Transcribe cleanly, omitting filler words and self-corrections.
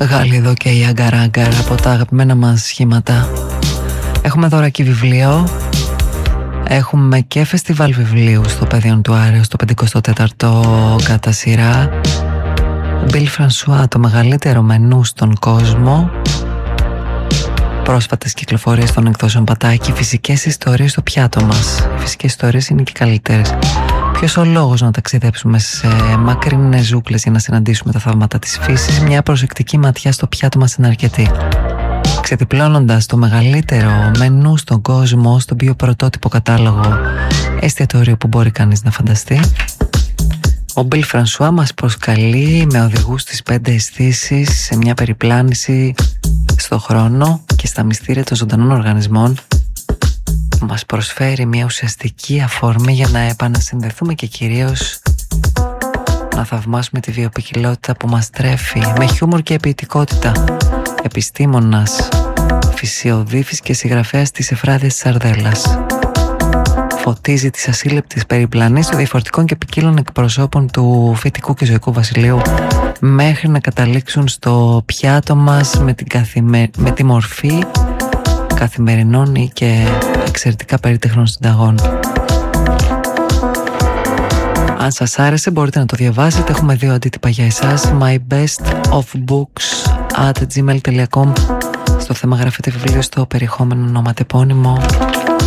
Γάλλοι εδώ και η Αγκαράγκαρ από τα αγαπημένα μας σχήματα. Έχουμε δωρακή βιβλίο. Έχουμε και φεστιβάλ βιβλίου στο Πεδίον του Άρεως, το 54ο κατά σειρά. Μπιλ Φρανσουά, το μεγαλύτερο μενού στον κόσμο. Πρόσφατες κυκλοφορίες των εκδόσεων Πατάκη. Φυσικές ιστορίες στο πιάτο μας. Οι φυσικές ιστορίες είναι και καλύτερες. Ποιος ο λόγος να ταξιδέψουμε σε μακρινές ζούγκλες για να συναντήσουμε τα θαύματα της φύσης? Μια προσεκτική ματιά στο πιάτο μας είναι αρκετή. Ξεδιπλώνοντας το μεγαλύτερο μενού στον κόσμο, στον πιο πρωτότυπο κατάλογο εστιατόριο που μπορεί κανείς να φανταστεί, ο Μπιλ Φρανσουά μας προσκαλεί με οδηγούς στις 5 αισθήσεις σε μια περιπλάνηση στο χρόνο και στα μυστήρια των ζωντανών οργανισμών. Μας προσφέρει μια ουσιαστική αφορμή για να επανασυνδεθούμε και κυρίως να θαυμάσουμε τη βιοποικιλότητα που μας τρέφει με χιούμορ και ποιητικότητα. Επιστήμονας, φυσιοδίφης και συγγραφέας της Εφράδιας της Σαρδέλας. Φωτίζει τις ασύλληπτες περιπλανήσεις των διαφορετικών και ποικίλων εκπροσώπων του φυτικού και ζωικού βασιλείου μέχρι να καταλήξουν στο πιάτο μας με τη μορφή καθημερινών ή και εξαιρετικά περίτεχνων συνταγών. Αν σας άρεσε μπορείτε να το διαβάσετε. Έχουμε 2 αντίτυπα για εσάς. mybestofbooks@gmail.com. Στο θέμα γράφετε βιβλίο, στο περιεχόμενο ονόματεπώνυμο.